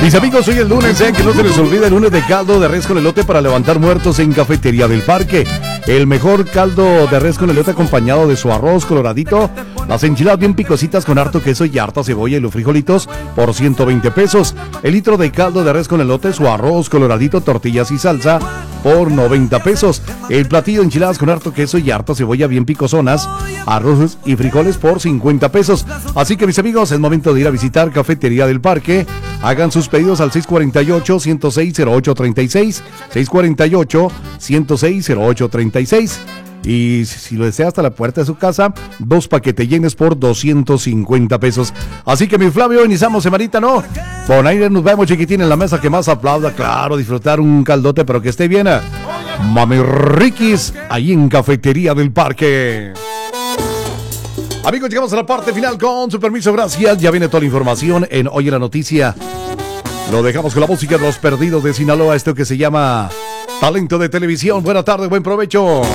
Mis amigos, hoy es lunes, que no se les olvide el lunes de caldo de res con elote para levantar muertos en Cafetería del Parque. El mejor caldo de res con elote acompañado de su arroz coloradito, las enchiladas bien picositas con harto queso y harta cebolla y los frijolitos por 120 pesos. El litro de caldo de res con elote, su arroz coloradito, tortillas y salsa por 90 pesos. El platillo de enchiladas con harto queso y harta cebolla bien picosonas, arroz y frijoles por 50 pesos. Así que mis amigos, es momento de ir a visitar Cafetería del Parque. Hagan sus pedidos al 648-106-0836, 648-106-0836. Y si lo desea, hasta la puerta de su casa, 2 paquetes llenes por 250 pesos. Así que mi Flavio, iniciamos semanita, ¿no? Con aire nos vemos, chiquitín, en la mesa que más aplauda. Claro, disfrutar un caldote, pero que esté bien. Mami Riquis, ahí en Cafetería del Parque. Amigos, llegamos a la parte final con su permiso, gracias. Ya viene toda la información en Hoy en la Noticia. Lo dejamos con la música de Los Perdidos de Sinaloa, esto que se llama Talento de Televisión. Buena tarde, buen provecho.